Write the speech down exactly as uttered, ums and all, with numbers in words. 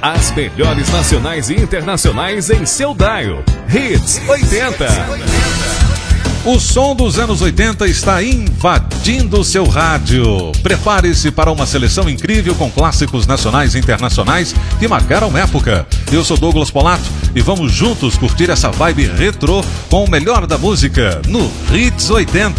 As melhores nacionais e internacionais em seu dial. Hits oitenta. O som dos anos oitenta está invadindo o seu rádio. Prepare-se para uma seleção incrível com clássicos nacionais e internacionais que marcaram época. Eu sou Douglas Polato e vamos juntos curtir essa vibe retrô com o melhor da música no Hits oitenta.